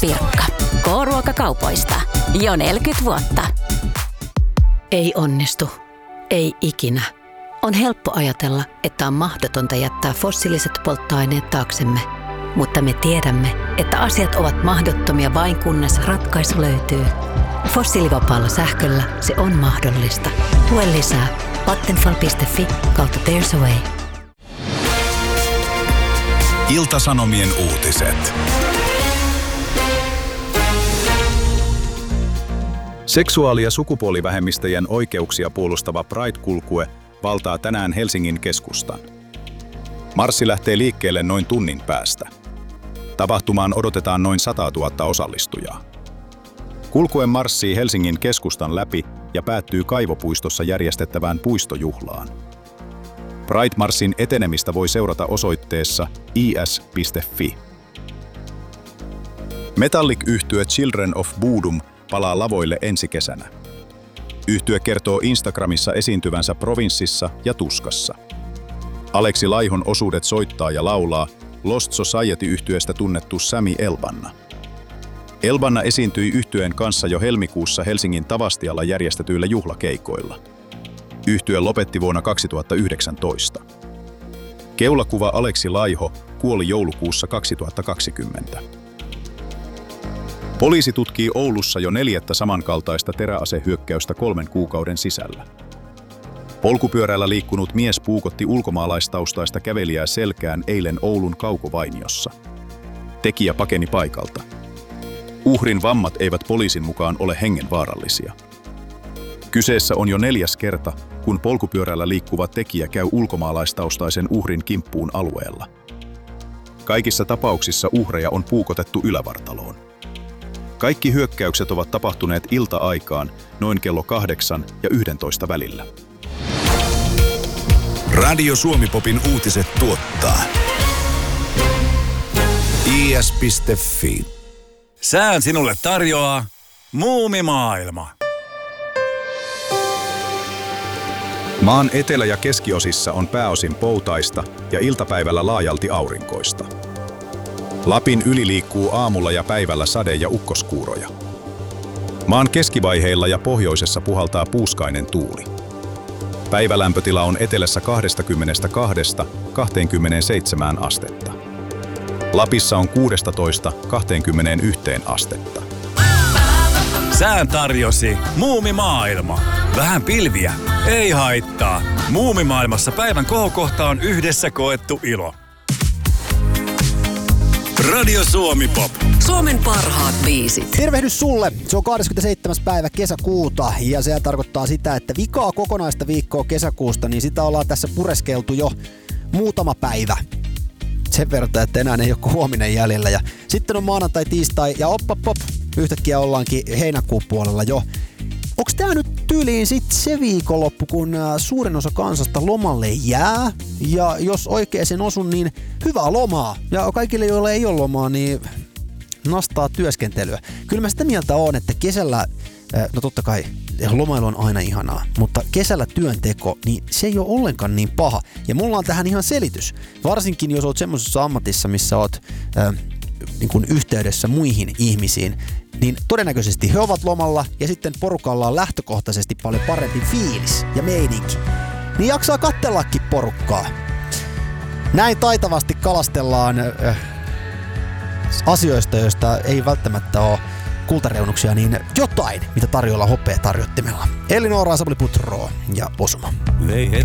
Pirkka. K-ruokakaupoista. Jo 40 vuotta. Ei onnistu. Ei ikinä. On helppo ajatella, että on mahdotonta jättää fossiiliset polttoaineet taaksemme. Mutta me tiedämme, että asiat ovat mahdottomia vain kunnes ratkaisu löytyy. Fossiilivapaalla sähköllä se on mahdollista. Lue lisää vattenfall.fi/there's a way. Ilta-Sanomien uutiset. Seksuaali- ja sukupuolivähemmistöjen oikeuksia puolustava Pride-kulkue valtaa tänään Helsingin keskustan. Marssi lähtee liikkeelle noin tunnin päästä. Tapahtumaan odotetaan noin 100 000 osallistujaa. Kulkue marssii Helsingin keskustan läpi ja päättyy Kaivopuistossa järjestettävään puistojuhlaan. Pride-marssin etenemistä voi seurata osoitteessa is.fi. Metallic-yhtye Children of Bodom palaa lavoille ensi kesänä. Yhtye kertoo Instagramissa esiintyvänsä Provinssissa ja Tuskassa. Aleksi Laihon osuudet soittaa ja laulaa Lost Society-yhtyeestä tunnettu Sami Elbanna. Elbanna esiintyi yhtyeen kanssa jo helmikuussa Helsingin Tavastialla järjestetyillä juhlakeikoilla. Yhtye lopetti vuonna 2019. Keulakuva Aleksi Laiho kuoli joulukuussa 2020. Poliisi tutkii Oulussa jo 4. samankaltaista teräasehyökkäystä 3 kuukauden sisällä. Polkupyörällä liikkunut mies puukotti ulkomaalaistaustaista kävelijää selkään eilen Oulun Kaukovainiossa. Tekijä pakeni paikalta. Uhrin vammat eivät poliisin mukaan ole hengenvaarallisia. Kyseessä on jo 4. kerta, kun polkupyörällä liikkuva tekijä käy ulkomaalaistaustaisen uhrin kimppuun alueella. Kaikissa tapauksissa uhreja on puukotettu ylävartaloon. Kaikki hyökkäykset ovat tapahtuneet ilta-aikaan noin kello 8 ja 11 välillä. Radio Suomi-popin uutiset tuottaa is.fi. Sään sinulle tarjoaa Muumimaailma. Maan etelä- ja keskiosissa on pääosin poutaista ja iltapäivällä laajalti aurinkoista. Lapin yli liikkuu aamulla ja päivällä sade- ja ukkoskuuroja. Maan keskivaiheilla ja pohjoisessa puhaltaa puuskainen tuuli. Päivälämpötila on etelässä 22–27 astetta. Lapissa on 16–21 astetta. Sään tarjosi Muumimaailma. Vähän pilviä, ei haittaa. Muumimaailmassa päivän kohokohta on yhdessä koettu ilo. Radio Suomi-pop. Suomen parhaat biisit. Tervehdys sulle. Se on 27. päivä kesäkuuta ja se tarkoittaa sitä, että vikaa kokonaista viikkoa kesäkuusta, niin sitä ollaan tässä pureskeltu jo muutama päivä. Sen verran, että enää ei ole huominen jäljellä. Ja sitten on maanantai, tiistai ja op. Yhtäkkiä ollaankin heinäkuun puolella jo. Onks tää nyt tyyliin sit se viikonloppu, kun suurin osa kansasta lomalle jää? Ja jos oikein sen osun, niin hyvää lomaa. Ja kaikille, joilla ei ole lomaa, niin nastaa työskentelyä. Kyllä mä sitä mieltä oon, että kesällä, no totta kai lomailu on aina ihanaa, mutta kesällä työnteko, niin se ei ole ollenkaan niin paha. Ja mulla on tähän ihan selitys. Varsinkin jos oot semmosessa ammatissa, missä oot niin kuin yhteydessä muihin ihmisiin, niin todennäköisesti he ovat lomalla ja sitten porukalla on lähtökohtaisesti paljon parempi fiilis ja meininki. Niin jaksaa kattellakin porukkaa. Näin taitavasti kalastellaan asioista, joista ei välttämättä ole kultareunuksia, niin jotain, mitä tarjolla hopea tarjottimella. Elinora, Samuli Putro ja Osuma.